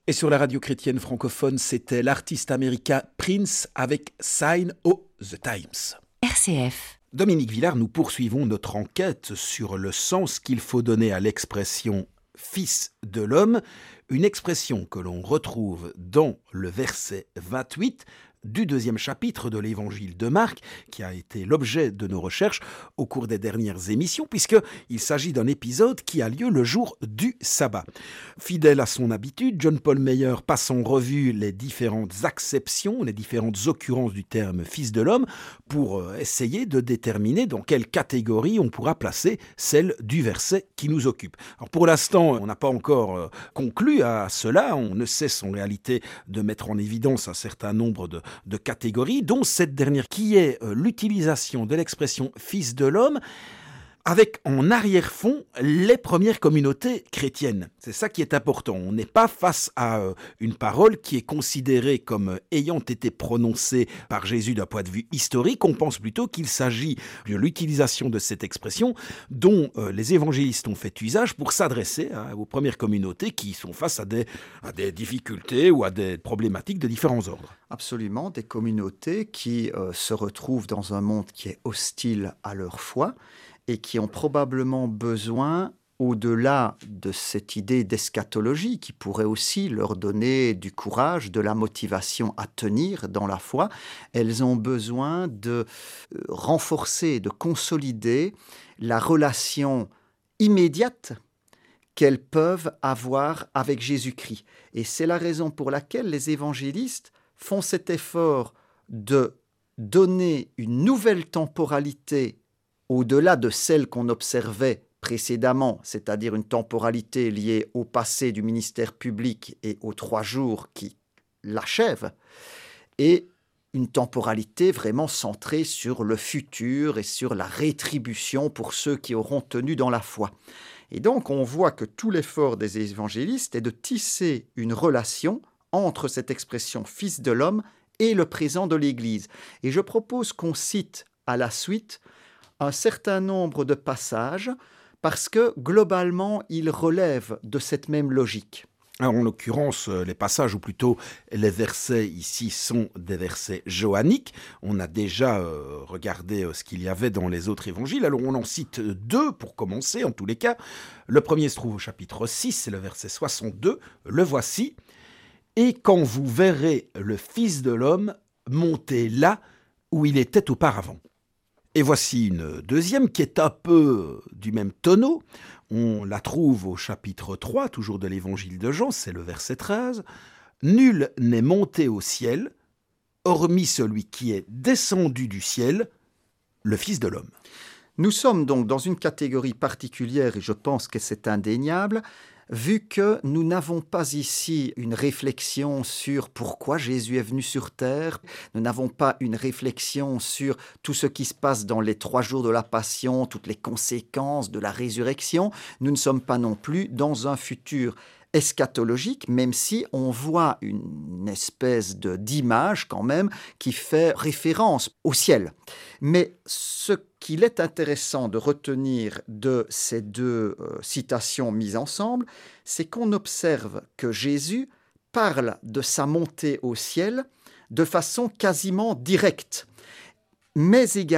Et sur la radio chrétienne francophone, c'était l'artiste américain Prince avec Sign of the Times. RCF. Dominique Villard, nous poursuivons notre enquête sur le sens qu'il faut donner à l'expression « Fils de l'homme », une expression que l'on retrouve dans le verset 28 du 2e chapitre de l'évangile de Marc, qui a été l'objet de nos recherches au cours des dernières émissions, puisqu'il s'agit d'un épisode qui a lieu le jour du sabbat. Fidèle à son habitude, John Paul Meyer passe en revue les différentes acceptions, les différentes occurrences du terme « fils de l'homme » pour essayer de déterminer dans quelle catégorie on pourra placer celle du verset qui nous occupe. Alors pour l'instant, on n'a pas encore conclu à cela, on ne cesse en réalité de mettre en évidence un certain nombre de catégories, dont cette dernière qui est l'utilisation de l'expression « fils de l'homme » avec en arrière-fond les premières communautés chrétiennes. C'est ça qui est important. On n'est pas face à une parole qui est considérée comme ayant été prononcée par Jésus d'un point de vue historique. On pense plutôt qu'il s'agit de l'utilisation de cette expression dont les évangélistes ont fait usage pour s'adresser aux premières communautés qui sont face à des difficultés ou à des problématiques de différents ordres. Absolument, des communautés qui se retrouvent dans un monde qui est hostile à leur foi et qui ont probablement besoin, au-delà de cette idée d'eschatologie qui pourrait aussi leur donner du courage, de la motivation à tenir dans la foi, elles ont besoin de renforcer, de consolider la relation immédiate qu'elles peuvent avoir avec Jésus-Christ. Et c'est la raison pour laquelle les évangélistes font cet effort de donner une nouvelle temporalité au-delà de celle qu'on observait précédemment, c'est-à-dire une temporalité liée au passé du ministère public et aux 3 jours qui l'achèvent, et une temporalité vraiment centrée sur le futur et sur la rétribution pour ceux qui auront tenu dans la foi. Et donc on voit que tout l'effort des évangélistes est de tisser une relation entre cette expression « fils de l'homme » et le présent de l'Église. Et je propose qu'on cite à la suite un certain nombre de passages parce que globalement, ils relèvent de cette même logique. Alors, en l'occurrence, les passages, ou plutôt les versets ici, sont des versets johanniques. On a déjà regardé ce qu'il y avait dans les autres évangiles. Alors, on en cite 2 pour commencer, en tous les cas. Le premier se trouve au chapitre 6, c'est le verset 62. Le voici. « Et quand vous verrez le Fils de l'homme monter là où il était auparavant. » Et voici une deuxième qui est un peu du même tonneau. On la trouve au chapitre 3, toujours de l'évangile de Jean, c'est le verset 13. « Nul n'est monté au ciel, hormis celui qui est descendu du ciel, le Fils de l'homme. » Nous sommes donc dans une catégorie particulière, et je pense que c'est indéniable, vu que nous n'avons pas ici une réflexion sur pourquoi Jésus est venu sur terre, nous n'avons pas une réflexion sur tout ce qui se passe dans les 3 jours de la Passion, toutes les conséquences de la résurrection, nous ne sommes pas non plus dans un futur eschatologique, même si on voit une espèce d'image quand même qui fait référence au ciel. Mais ce qu'il est intéressant de retenir de ces 2 citations mises ensemble, c'est qu'on observe que Jésus parle de sa montée au ciel de façon quasiment directe, mais également